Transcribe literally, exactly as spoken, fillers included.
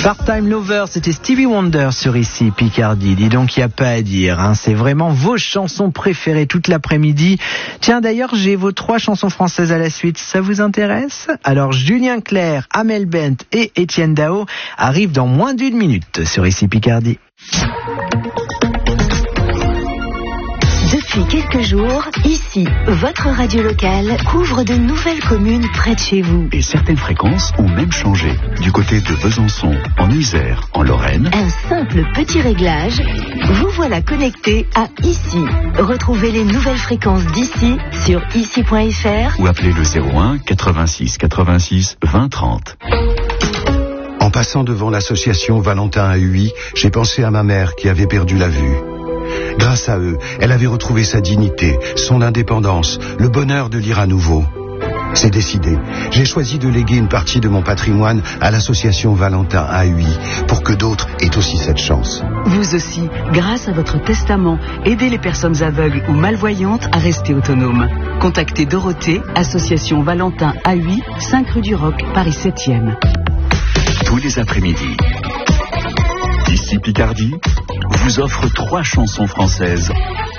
Part-Time Lover, c'était Stevie Wonder sur Ici Picardie. Dis donc, il n'y a pas à dire, hein. C'est vraiment vos chansons préférées toute l'après-midi. Tiens, d'ailleurs, j'ai vos trois chansons françaises à la suite. Ça vous intéresse? Alors, Julien Clerc, Amel Bent et Étienne Dao arrivent dans moins d'une minute sur Ici Picardie. Depuis quelques jours, ici, votre radio locale couvre de nouvelles communes près de chez vous. Et certaines fréquences ont même changé. Du côté de Besançon, en Isère, en Lorraine. Un simple petit réglage, vous voilà connecté à Ici. Retrouvez les nouvelles fréquences d'ici sur ici point f r ou appelez le zéro un quatre-vingt-six quatre-vingt-six vingt trente. En passant devant l'association Valentin à Huy, j'ai pensé à ma mère qui avait perdu la vue. Grâce à eux, elle avait retrouvé sa dignité, son indépendance, le bonheur de lire à nouveau. C'est décidé. J'ai choisi de léguer une partie de mon patrimoine à l'association Valentin à Huy pour que d'autres aient aussi cette chance. Vous aussi, grâce à votre testament, aidez les personnes aveugles ou malvoyantes à rester autonomes. Contactez Dorothée, association Valentin à Huy, cinq rue du Roc, Paris septième. Tous les après-midi, Ici Picardie vous offre trois chansons françaises